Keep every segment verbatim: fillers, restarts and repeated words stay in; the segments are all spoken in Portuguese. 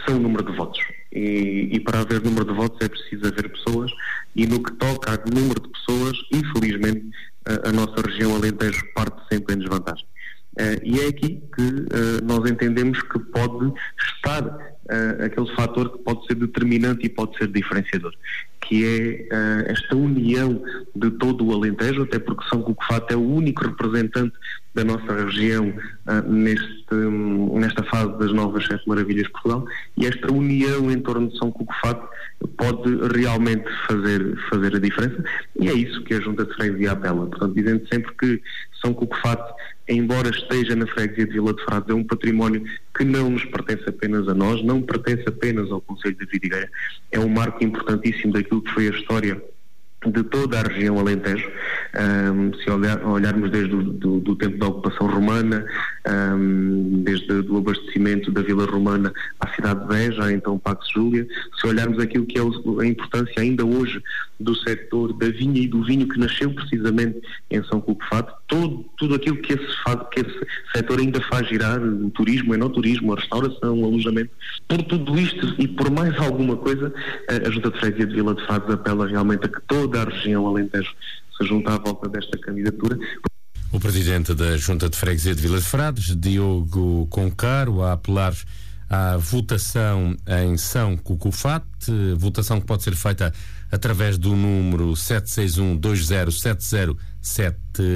são o número de votos. E, e para haver número de votos é preciso haver pessoas, e no que toca a número de pessoas, infelizmente, a, a nossa região Alentejo parte sempre em desvantagem. Uh, e é aqui que uh, nós entendemos que pode estar uh, aquele fator que pode ser determinante e pode ser diferenciador, que é uh, esta união de todo o Alentejo, até porque São Cucofato é o único representante da nossa região uh, neste, um, nesta fase das novas Sete Maravilhas de Portugal, e esta união em torno de São Cucofato pode realmente fazer, fazer a diferença, e é isso que a Junta de Freguesia apela. Portanto, dizendo sempre que São Cucofato, embora esteja na freguesia de Vila de Frades, é um património que não nos pertence apenas a nós, não pertence apenas ao Concelho de Vidigueira, é um marco importantíssimo daquilo que foi a história de toda a região Alentejo. Um, se olhar, olharmos desde o do, do tempo da ocupação romana, um, desde o abastecimento da Vila Romana à cidade de Beja, então Pax Júlia, se olharmos aquilo que é a importância ainda hoje do setor da vinha e do vinho, que nasceu precisamente em São Cucofato, todo, tudo aquilo que esse, que esse setor ainda faz girar, o turismo, o enoturismo, a restauração, o alojamento, por tudo isto e por mais alguma coisa, a Junta de Freguesia de Vila de Frades apela realmente a que toda a região Alentejo se junta à volta desta candidatura. O presidente da Junta de Freguesia de Vila de Frades, Diogo Concaro, a apelar à votação em São Cucofato, votação que pode ser feita através do número sete seis um, dois zero sete zero sete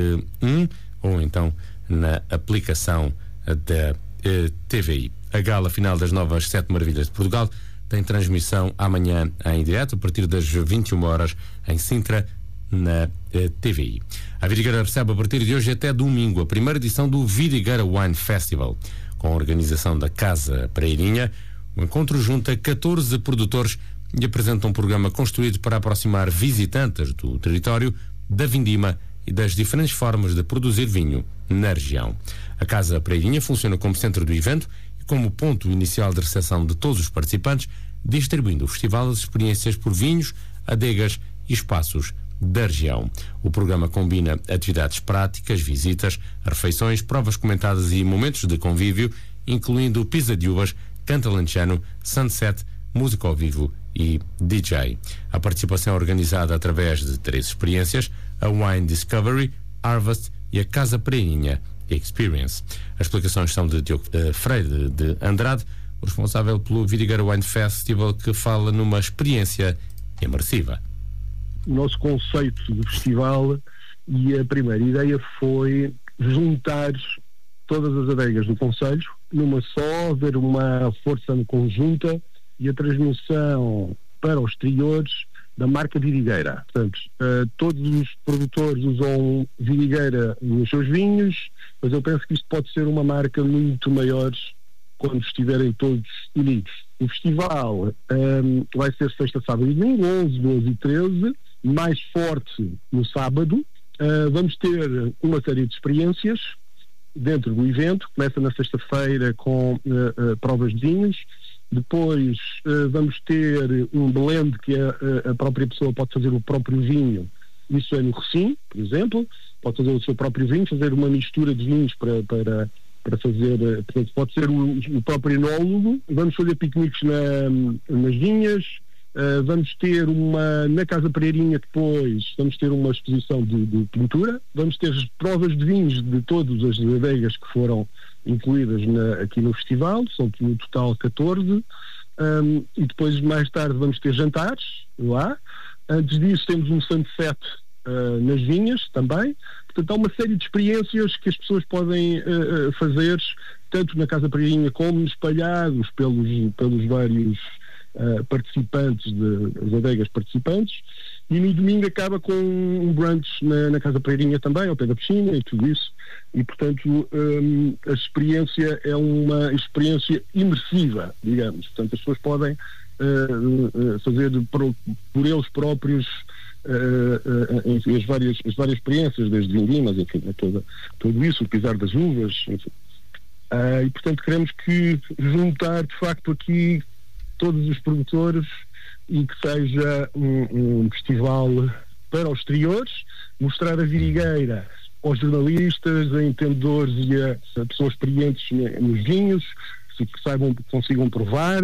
um ou então na aplicação da eh, T V I. A gala final das novas Sete Maravilhas de Portugal tem transmissão amanhã em direto a partir das vinte e uma horas em Sintra, na eh, T V I. A Vidigueira recebe a partir de hoje até domingo a primeira edição do Vidigueira Wine Festival. Com a organização da Casa Pereirinha, o encontro junta catorze produtores e apresenta um programa construído para aproximar visitantes do território, da vindima e das diferentes formas de produzir vinho na região. A Casa Pereirinha funciona como centro do evento e como ponto inicial de recepção de todos os participantes, distribuindo o festival as experiências por vinhos, adegas e espaços da região. O programa combina atividades práticas, visitas, refeições, provas comentadas e momentos de convívio, incluindo pisa de uvas, canto alentejano, sunset, música ao vivo e D J. A participação é organizada através de três experiências: a Wine Discovery, Harvest e a Casa Pereirinha Experience. As explicações são de Diogo uh, Freire de Andrade, o responsável pelo Vidigueira Wine Festival, que fala numa experiência imersiva. O nosso conceito do festival, e a primeira ideia foi juntar todas as adegas do concelho numa só, haver uma força conjunta e a transmissão para os exteriores da marca Vidigueira. Portanto, uh, todos os produtores usam Vidigueira nos seus vinhos, mas eu penso que isto pode ser uma marca muito maior quando estiverem todos unidos. O festival um, vai ser sexta, sábado e domingo, onze, doze e treze, mais forte no sábado. Uh, vamos ter uma série de experiências dentro do evento. Começa na sexta-feira com uh, uh, provas de vinhos. Depois uh, vamos ter um blend que a, a própria pessoa pode fazer o próprio vinho. Isso é no Recim, por exemplo. Pode fazer o seu próprio vinho, fazer uma mistura de vinhos para, para, para fazer... Portanto, pode ser o, o próprio enólogo. Vamos fazer piqueniques na, nas vinhas. Uh, vamos ter uma, na Casa Pereirinha depois, vamos ter uma exposição de, de pintura, vamos ter provas de vinhos de todas as adegas que foram incluídas na, aqui no festival, são no total catorze, um, e depois mais tarde vamos ter jantares lá. Antes disso temos um sunset uh, nas vinhas também. Portanto, há uma série de experiências que as pessoas podem uh, fazer, tanto na Casa Pereirinha como espalhados pelos, pelos vários Uh, participantes, de, as adegas participantes, e no domingo acaba com um brunch na, na Casa Pereirinha também, ao pé da piscina e tudo isso, e portanto um, a experiência é uma experiência imersiva, digamos. Portanto, as pessoas podem uh, uh, fazer por, por eles próprios uh, uh, uh, as, várias, as várias experiências, desde vindimas, enfim, toda, tudo isso, o pisar das uvas, enfim. Uh, e portanto queremos que juntar de facto aqui todos os produtores e que seja um, um festival para os exteriores, mostrar a Vidigueira aos jornalistas, a entendedores e a, a pessoas experientes nos vinhos, que saibam, que consigam provar.